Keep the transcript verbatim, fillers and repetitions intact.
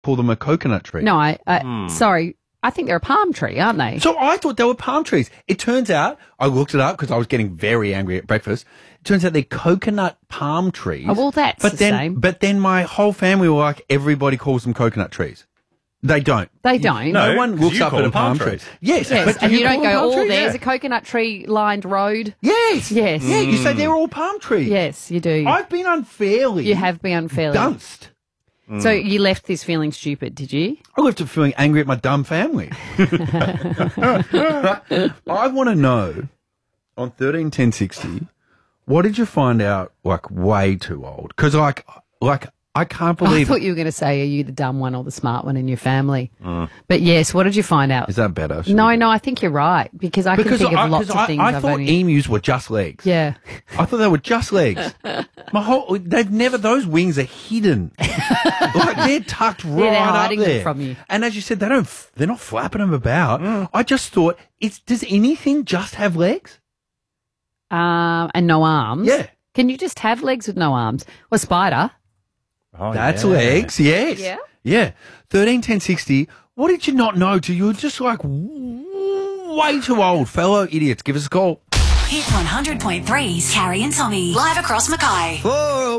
call them a coconut tree. No, I, I sorry. I think they're a palm tree, aren't they? So I thought they were palm trees. It turns out, I looked it up because I was getting very angry at breakfast. It turns out they're coconut palm trees. Oh, well, that's but the then, same. But then my whole family were like, everybody calls them coconut trees. They don't. They don't. No, No, one 'cause looks you up call at a them palm palm tree. trees. Yes, Yes, but do and you, call don't them go, palm oh, trees? there's Yeah. a coconut tree lined road. Yes. Yes. Yeah, you say they're all palm trees. Yes, you do. I've been unfairly You have been unfairly. dunced. So you left this feeling stupid, did you? I left it feeling angry at my dumb family. I want to know, on thirteen ten sixty, what did you find out, like, way too old? Because, like, like I can't I believe thought you were going to say, are you the dumb one or the smart one in your family? But yes, what did you find out? Is that better? Should No, we- no, I think you're right because I Because can think I, of lots 'cause of I, things I I've thought only... emus were just legs. Yeah. I thought they were just legs. My whole, they've never, those wings are hidden. Like, they're tucked right they're up hiding them there. from you. And as you said, they don't, f- they're not flapping them about. I just thought, it's, does anything just have legs? Um, and no arms. Yeah. Can you just have legs with no arms? Well, a spider. Oh, That's yeah. legs, yes. Yeah. Yeah. thirteen ten sixty, what did you not know till you were just like w- way too old? Fellow idiots, give us a call. Hit one hundred point three's Carrie and Tommy. Live across Mackay. Oh,